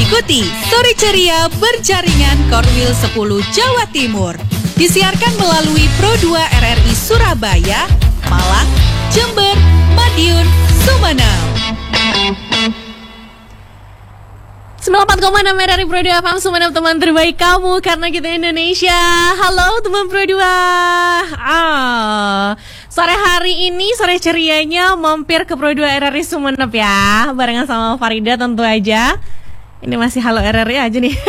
Ikuti Story Ceria Berjaringan Korwil 10 Jawa Timur. Disiarkan melalui Pro 2 RRI Surabaya, Malang, Jember, Madiun, Sumeneb. 94,6 dari Pro 2 FM Sumeneb, teman terbaik kamu karena kita Indonesia. Halo teman Pro 2. Sore hari ini, sore cerianya mampir ke Pro 2 RRI Sumeneb ya. Barengan sama Farida tentu aja. Ini masih halo RRI aja nih.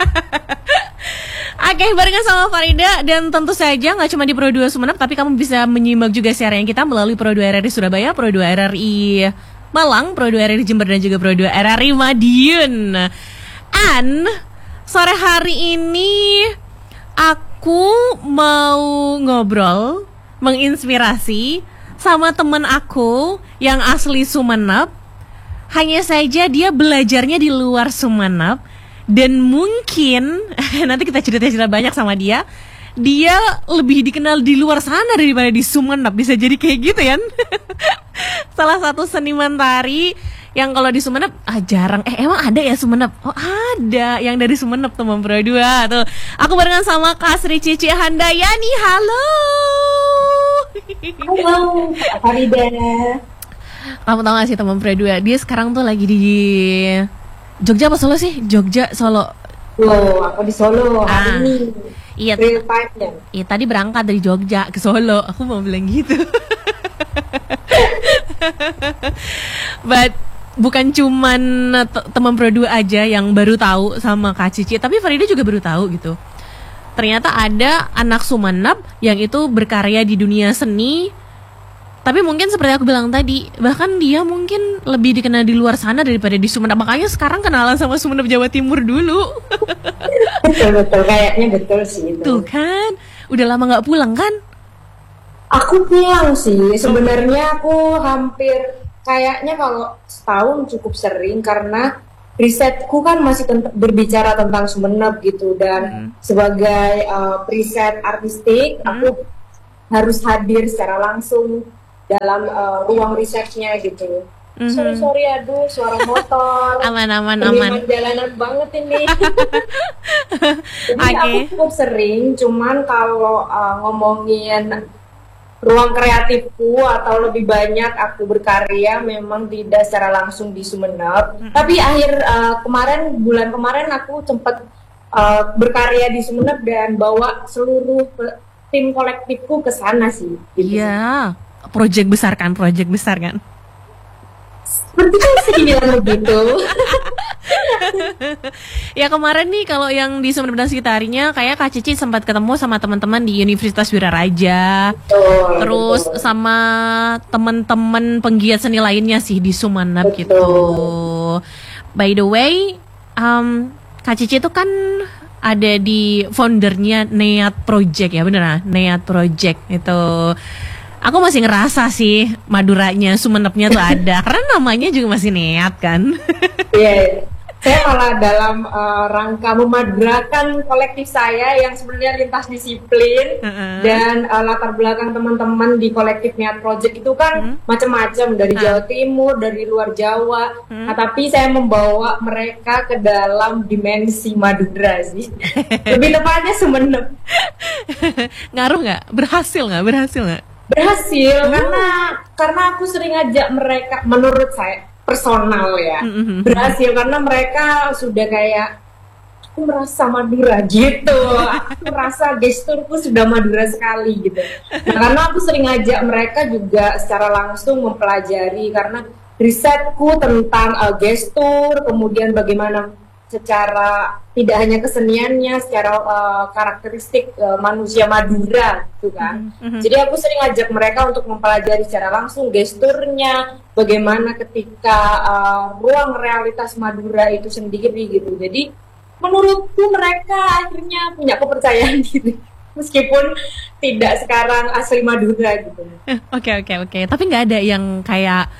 Oke, barengan sama Farida. Dan tentu saja gak cuma di Pro 2 Sumeneb, tapi kamu bisa menyimak juga siaran kita melalui Pro 2 RRI Surabaya, Pro 2 RRI Malang, Pro 2 RRI Jember, dan juga Pro 2 RRI Madiun. And sore hari ini aku mau ngobrol, menginspirasi sama temen aku yang asli Sumeneb. Hanya saja dia belajarnya di luar Sumeneb. Dan mungkin nanti kita cerita-cerita banyak sama dia. Dia lebih dikenal di luar sana daripada di Sumeneb. Bisa jadi kayak gitu kan. Salah satu seniman tari yang kalau di Sumeneb jarang. Emang ada ya Sumeneb? Oh ada yang dari Sumeneb, teman Pro 2 tuh. Aku barengan sama Kak Sri Cici Handayani. Halo. Halo Farida. Kamu tahu gak sih teman Pro 2, dia sekarang tuh lagi di Jogja apa Solo sih? Jogja, Solo. Oh, aku di Solo hari ini. Iya. Real time ya. Iya, tadi berangkat dari Jogja ke Solo. Aku mau bilang gitu. But bukan cuman teman Pro 2 aja yang baru tahu sama Kak Cici, tapi Farida juga baru tahu gitu. Ternyata ada anak Sumeneb yang itu berkarya di dunia seni. Tapi mungkin seperti aku bilang tadi, bahkan dia mungkin lebih dikenal di luar sana daripada di Sumeneb. Makanya sekarang kenalan sama Sumeneb Jawa Timur dulu. Betul, kayaknya betul sih itu. Tuh kan, udah lama gak pulang kan? Aku pulang sih, sebenarnya aku hampir kayaknya kalau setahun cukup sering karena risetku kan masih berbicara tentang Sumeneb gitu. Dan sebagai riset artistik, aku harus hadir secara langsung dalam ruang risetnya gitu. Sorry, aduh, suara motor. Aman. Jalanan banget ini. Jadi aku cukup sering, cuman kalau ngomongin ruang kreatifku atau lebih banyak aku berkarya memang tidak secara langsung di Sumeneb. Tapi bulan kemarin aku sempat berkarya di Sumeneb dan bawa seluruh tim kolektifku ke sana sih. Gitu. Iya. Project besar kan? Seperti bisa dibilang begitu. Ya kemarin nih kalau yang di Sumeneb dan sekitarnya kayak Kak Cici sempat ketemu sama teman-teman di Universitas Wiraraja. Terus sama teman-teman penggiat seni lainnya sih di Sumeneb gitu. By the way, Kak Cici itu kan ada di foundernya Neat Project ya, bener Neat Project itu. Aku masih ngerasa sih Maduranya, Sumenebnya tuh ada karena namanya juga masih Neat kan. Iya, saya malah dalam rangka memadurakan kolektif saya yang sebenarnya lintas disiplin dan latar belakang teman-teman di kolektif Neat Project itu kan macam-macam dari Jawa Timur, dari luar Jawa. Nah, tapi saya membawa mereka ke dalam dimensi Madura sih. Lebih tepatnya Sumeneb. Ngaruh nggak? Berhasil nggak? Berhasil karena aku sering ngajak mereka, menurut saya personal ya, berhasil karena mereka sudah kayak aku merasa Madura gitu, aku merasa gesturku sudah Madura sekali gitu. Nah, karena aku sering ngajak mereka juga secara langsung mempelajari karena risetku tentang gestur, kemudian bagaimana secara tidak hanya keseniannya, secara karakteristik manusia Madura gitu kan. Jadi aku sering ajak mereka untuk mempelajari secara langsung gesturnya, bagaimana ketika ruang realitas Madura itu sendiri gitu. Jadi menurutku mereka akhirnya punya kepercayaan diri meskipun tidak sekarang asli Madura gitu. Oke. Tapi nggak ada yang kayak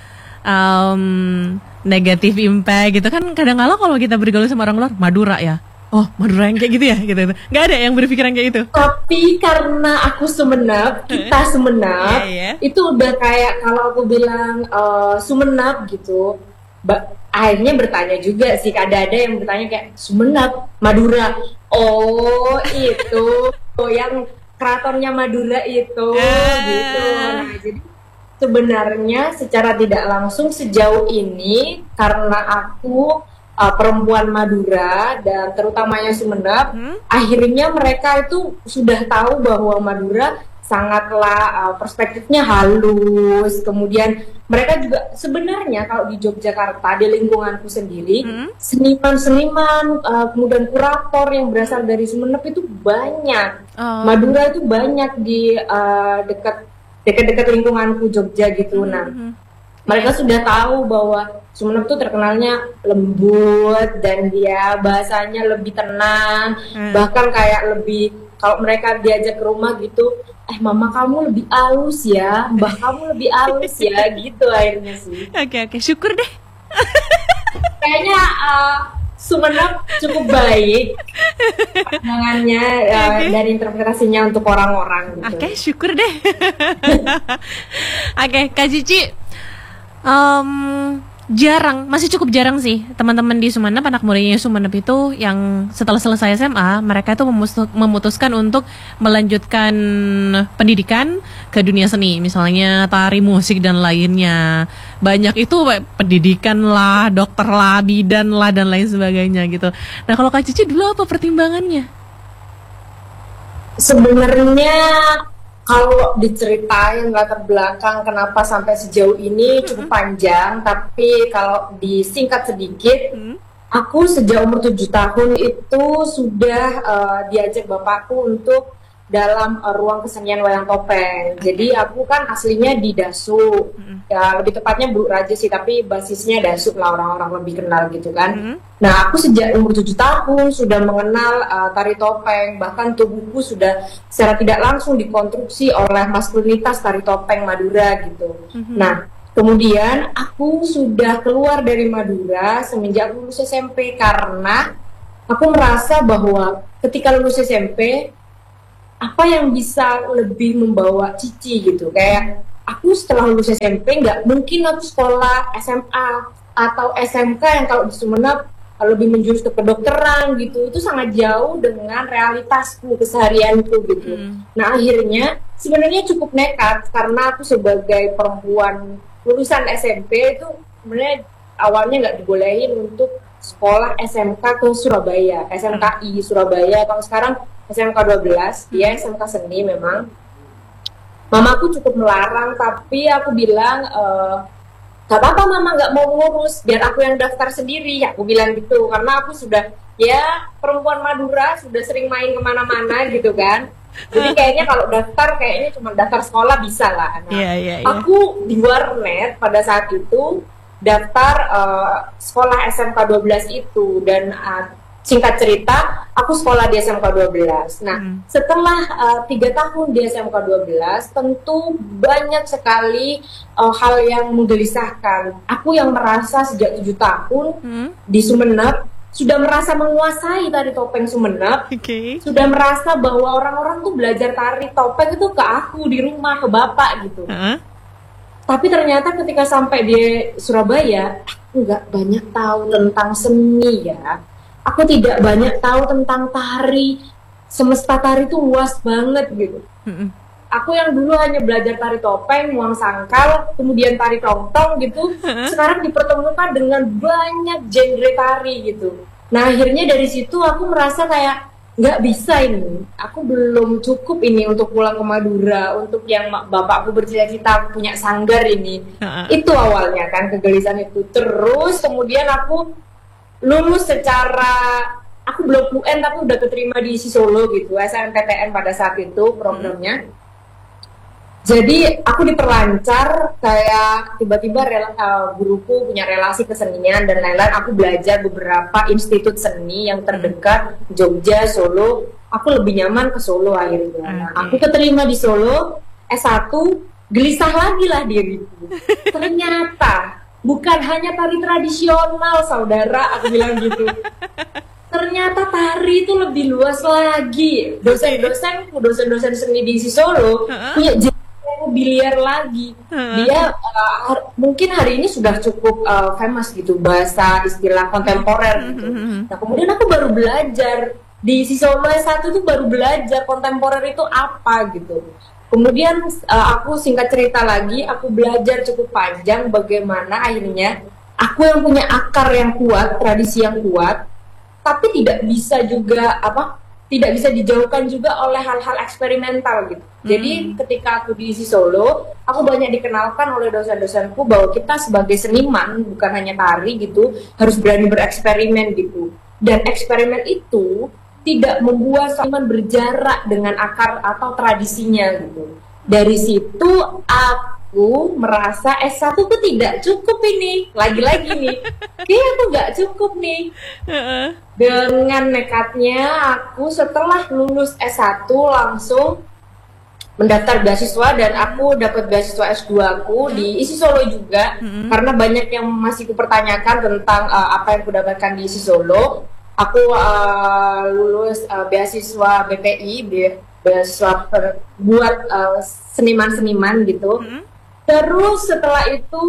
negatif impact gitu kan. Kadang-kadang kalau kita bergaul sama orang luar, Madura ya, oh Madura yang kayak gitu ya gitu. Nggak ada yang berpikiran kayak gitu. Tapi karena aku Sumeneb, kita Sumeneb, itu udah kayak kalau aku bilang Sumeneb gitu, akhirnya bertanya juga sih, ada yang bertanya kayak Sumenep, Madura. Oh itu, yang keratonnya Madura itu, gitu. Nah jadi sebenarnya secara tidak langsung sejauh ini karena aku perempuan Madura dan terutamanya Sumenep, akhirnya mereka itu sudah tahu bahwa Madura sangatlah perspektifnya halus. Kemudian mereka juga sebenarnya kalau di Yogyakarta, di lingkunganku sendiri, seniman-seniman, kemudian kurator yang berasal dari Sumenep itu banyak. Madura itu banyak di dekat-dekat lingkunganku Jogja gitu. Nah, mereka sudah tahu bahwa Sumenep tuh terkenalnya lembut dan dia bahasanya lebih tenang, bahkan kayak lebih, kalau mereka diajak ke rumah gitu, mama kamu lebih halus ya, mbah kamu lebih halus ya, gitu akhirnya sih. Oke, syukur deh. Kayaknya Sumenep cukup baik pandangannya dan interpretasinya untuk orang-orang gitu. Oke, syukur deh. Oke, Kak Cici, masih cukup jarang sih teman-teman di Sumenep, anak mudanya Sumenep itu yang setelah selesai SMA mereka itu memutuskan untuk melanjutkan pendidikan ke dunia seni, misalnya tari, musik dan lainnya. Banyak itu pendidikan lah, dokter lah, bidan lah dan lain sebagainya gitu. Nah kalau Kak Cici dulu apa pertimbangannya? Sebenarnya kalau diceritain latar belakang kenapa sampai sejauh ini cukup panjang, tapi kalau disingkat sedikit, aku sejak umur 7 tahun itu sudah diajak bapakku untuk dalam ruang kesenian wayang topeng. Jadi aku kan aslinya di Dasuk, ya lebih tepatnya Bulu Raja sih, tapi basisnya Dasuk lah, orang-orang lebih kenal gitu kan. Nah aku sejak umur 7 tahun sudah mengenal tari topeng, bahkan tubuhku sudah secara tidak langsung dikonstruksi oleh maskulinitas tari topeng Madura gitu. Nah kemudian aku sudah keluar dari Madura semenjak lulus SMP, karena aku merasa bahwa ketika lulus SMP, apa yang bisa lebih membawa Cici gitu. Kayak aku setelah lulus SMP nggak mungkin aku sekolah SMA atau SMK yang kalau di Sumenep lebih menjurus ke kedokteran gitu. Itu sangat jauh dengan realitasku, keseharianku gitu. Nah akhirnya sebenarnya cukup nekat, karena aku sebagai perempuan lulusan SMP itu sebenarnya awalnya nggak dibolehin untuk sekolah SMK ke Surabaya, SMKI Surabaya, atau sekarang SMK 12, ya SMK seni memang. Mamaku cukup melarang, tapi aku bilang, gak apa-apa mama, gak mau ngurus, biar aku yang daftar sendiri, aku bilang gitu. Karena aku sudah, ya perempuan Madura, sudah sering main kemana-mana gitu kan. Jadi kayaknya kalau daftar, kayaknya cuma daftar sekolah bisa lah. Nah, aku di warnet pada saat itu, daftar sekolah SMK 12 itu, dan singkat cerita, aku sekolah di SMK 12. Nah, setelah 3 tahun di SMK 12, tentu banyak sekali hal yang menggelisahkan. Aku yang merasa sejak 7 tahun di Sumenep, sudah merasa menguasai tari topeng Sumenep, sudah merasa bahwa orang-orang tuh belajar tari topeng itu ke aku, di rumah, ke bapak gitu. Tapi ternyata ketika sampai di Surabaya, aku nggak banyak tahu tentang seni ya. Aku tidak banyak tahu tentang tari. Semesta tari itu luas banget gitu. Aku yang dulu hanya belajar tari topeng, muang sangkal, kemudian tari tongtong gitu, sekarang dipertemukan dengan banyak genre tari gitu. Nah akhirnya dari situ aku merasa kayak nggak bisa ini, aku belum cukup ini untuk pulang ke Madura, untuk yang bapakku bercita-cita punya sanggar ini. Itu awalnya kan kegelisahan itu. Terus kemudian aku lulus secara, aku belum UN tapi udah keterima di Solo gitu, SNMPTN pada saat itu programnya. Jadi aku diperlancar, kayak tiba-tiba guruku punya relasi kesenian dan lain-lain. Aku belajar beberapa institut seni yang terdekat, Jogja, Solo. Aku lebih nyaman ke Solo akhirnya. Nah, aku keterima di Solo, S1, gelisah lagi lah diriku. Ternyata bukan hanya tari tradisional, saudara, aku bilang gitu. Ternyata tari itu lebih luas lagi. Dosen-dosen seni di Solo punya mau biliar lagi. Dia mungkin hari ini sudah cukup famous gitu bahasa istilah kontemporer gitu. Nah kemudian aku baru belajar di Sisolo S1 tuh baru belajar kontemporer itu apa gitu. Kemudian aku singkat cerita lagi, aku belajar cukup panjang bagaimana akhirnya aku yang punya akar yang kuat, tradisi yang kuat, tapi tidak bisa juga tidak bisa dijauhkan juga oleh hal-hal eksperimental gitu. Jadi ketika aku di Solo, aku banyak dikenalkan oleh dosen-dosenku bahwa kita sebagai seniman, bukan hanya tari gitu, harus berani bereksperimen gitu. Dan eksperimen itu tidak membuat seniman berjarak dengan akar atau tradisinya gitu. Dari situ aku merasa S1 tuh tidak cukup ini. Lagi-lagi nih, kayaknya aku nggak cukup nih. Dengan nekatnya aku setelah lulus S1 langsung mendaftar beasiswa dan aku dapat beasiswa S2 aku di ISI Solo juga. Karena banyak yang masih kupertanyakan tentang apa yang aku dapatkan di ISI Solo. Aku lulus beasiswa BPI, beasiswa buat seniman-seniman gitu. Terus setelah itu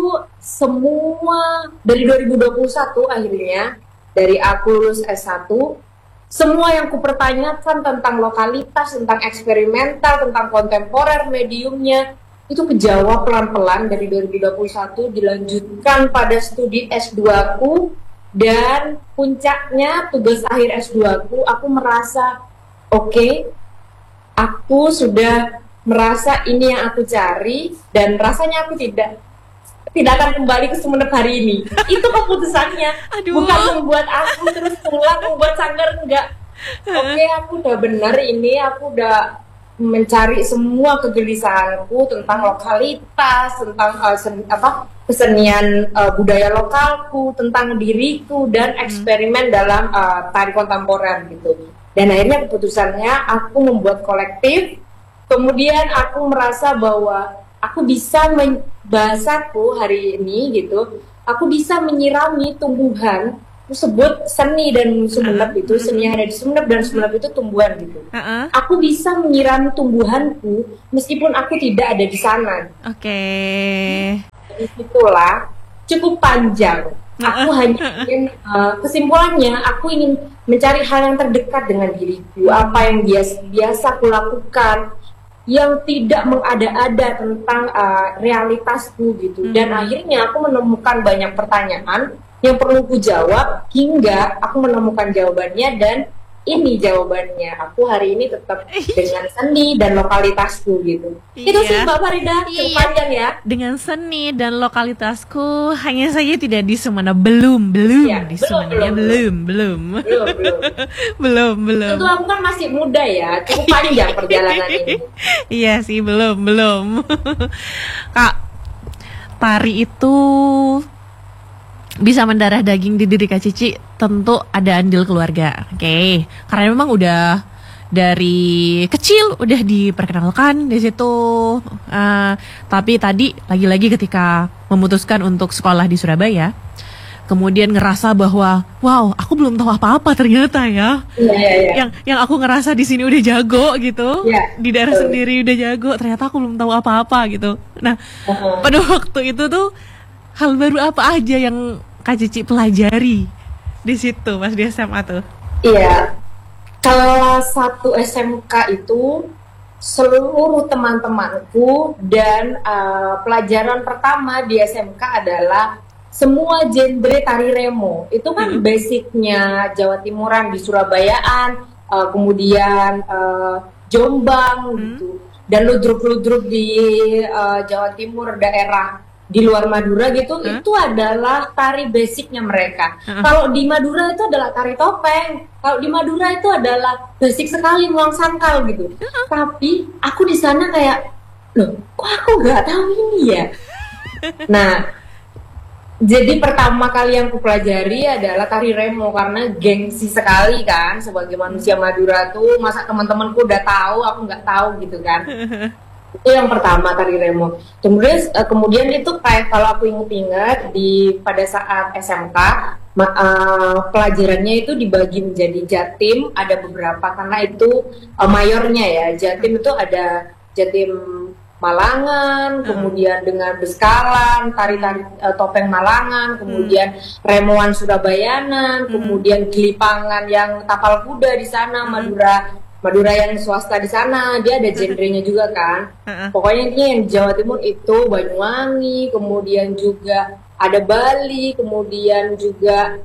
semua dari 2021 akhirnya dari aku lulus S1, semua yang kupertanyakan tentang lokalitas, tentang eksperimental, tentang kontemporer, mediumnya, itu kejawab pelan-pelan dari 2021, dilanjutkan pada studi S2 aku, dan puncaknya tugas akhir S2 aku merasa oke, aku sudah merasa ini yang aku cari, dan rasanya aku tidak akan kembali ke Sumeneb hari ini. Itu keputusannya. Bukan membuat aku terus pulang, membuat sanggar, enggak. Oke, aku udah bener ini, aku udah mencari semua kegelisahanku tentang lokalitas, tentang kesenian budaya lokalku, tentang diriku, dan eksperimen dalam tari kontemporer gitu. Dan akhirnya keputusannya aku membuat kolektif. Kemudian aku merasa bahwa aku bisa bahasaku hari ini gitu, aku bisa menyirami tumbuhan, aku sebut seni dan Sumeneb itu, seni yang ada di Sumeneb dan Sumeneb itu tumbuhan gitu. Aku bisa menyirami tumbuhanku meskipun aku tidak ada di sana. Dari situlah cukup panjang. Aku hanya ingin kesimpulannya, aku ingin mencari hal yang terdekat dengan diriku, apa yang biasa aku lakukan, yang tidak mengada-ada tentang realitasku gitu. Dan akhirnya aku menemukan banyak pertanyaan yang perlu ku jawab hingga aku menemukan jawabannya, dan ini jawabannya. Aku hari ini tetap dengan seni dan lokalitasku gitu. Itu sih Mbak Farida, cukup panjang ya. Dengan seni dan lokalitasku, hanya saja tidak di Sumeneb, belum di Sumeneb, belum. Itu aku kan masih muda ya, cukup panjang perjalanan ini. Iya sih, belum. Kak, tari itu bisa mendarah daging di diri Kak Cici, tentu ada andil keluarga. Karena memang udah dari kecil udah diperkenalkan di situ. Tapi tadi lagi-lagi ketika memutuskan untuk sekolah di Surabaya, kemudian ngerasa bahwa wow, aku belum tahu apa-apa ternyata ya. Yang aku ngerasa di sini udah jago gitu, di daerah sendiri udah jago, ternyata aku belum tahu apa-apa gitu. Nah, pada waktu itu tuh hal baru apa aja yang Kak Cici pelajari di situ pas di SMA tuh? Iya, kelas 1 SMK itu seluruh teman-temanku dan pelajaran pertama di SMK adalah semua genre tari remo. Itu kan basicnya Jawa Timuran, di Surabayaan, kemudian Jombang gitu, dan ludruk-ludruk di Jawa Timur, daerah di luar Madura gitu, itu adalah tari basicnya mereka. Kalau di Madura itu adalah tari topeng, kalau di Madura itu adalah basic sekali muang sangkal gitu. Tapi aku di sana kayak, loh, kok aku nggak tahu ini ya? Nah, jadi pertama kali yang aku pelajari adalah tari remo, karena gengsi sekali kan sebagai manusia Madura tuh, masa teman-temanku udah tahu, aku nggak tahu gitu kan. Itu yang pertama, tari remo. Kemudian itu kayak kalau aku ingat-ingat pada saat SMK pelajarannya itu dibagi menjadi Jatim, ada beberapa karena itu mayornya ya. Jatim itu ada Jatim Malangan, kemudian dengan beskalan, tari-tari topeng Malangan, kemudian remoan Surabayanan, kemudian gelipangan yang tapal kuda di sana, Madura yang swasta di sana, dia ada genrenya juga kan. Pokoknya ini yang Jawa Timur itu Banyuwangi, kemudian juga ada Bali, kemudian juga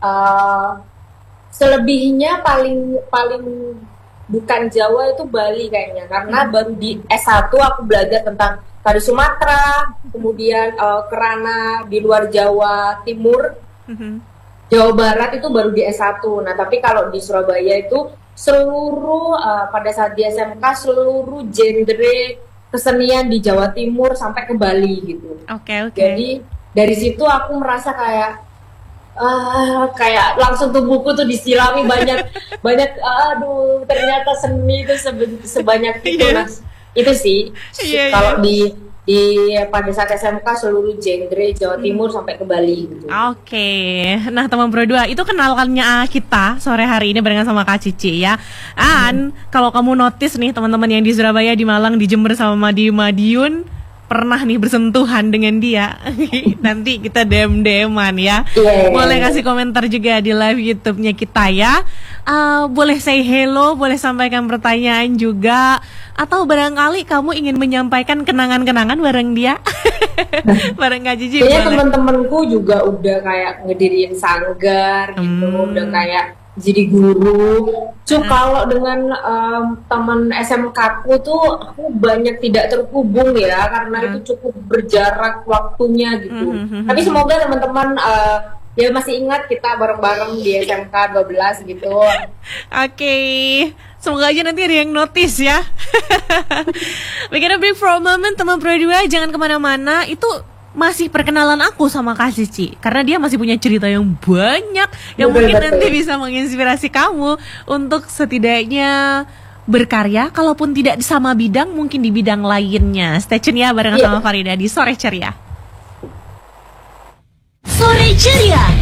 selebihnya paling bukan Jawa itu Bali kayaknya, karena baru di S1 aku belajar tentang tari Sumatera, kemudian kerana di luar Jawa Timur, Jawa Barat itu baru di S1. Nah tapi kalau di Surabaya itu seluruh pada saat di SMK seluruh genre kesenian di Jawa Timur sampai ke Bali gitu. Oke. Jadi dari situ aku merasa kayak langsung tubuhku tuh disilami banyak aduh ternyata seni itu sebanyak itu. Nah, itu sih kalau di pada saat SMK seluruh genre Jawa Timur sampai ke Bali gitu. Oke. Nah teman Pro 2 itu kenalannya kita sore hari ini barengan sama Kak Cici ya. Kalau kamu notice nih teman-teman yang di Surabaya, di Malang, di Jember sama Madiun pernah nih bersentuhan dengan dia, nanti kita DM-an ya. Boleh kasih komentar juga di live YouTube-nya kita ya. Boleh say hello, boleh sampaikan pertanyaan juga, atau barangkali kamu ingin menyampaikan kenangan-kenangan bareng dia. Bareng Kak Cici. Kayaknya teman-temanku juga udah kayak ngediriin sanggar gitu, udah kayak jadi guru. Kalau dengan teman SMK-ku tuh aku banyak tidak terhubung ya, karena itu cukup berjarak waktunya gitu. Tapi semoga teman-teman ya masih ingat kita bareng-bareng di SMK 12 gitu. Oke. Semoga aja nanti ada yang notice ya. We gonna break for a moment, teman Pro 2, jangan kemana-mana. Itu masih perkenalan aku sama Kak Cici, karena dia masih punya cerita yang banyak yang mungkin nanti bisa menginspirasi kamu untuk setidaknya berkarya, kalaupun tidak sama bidang, mungkin di bidang lainnya. Stay tune ya bareng sama Farida di Sore Ceria. Sore Ceria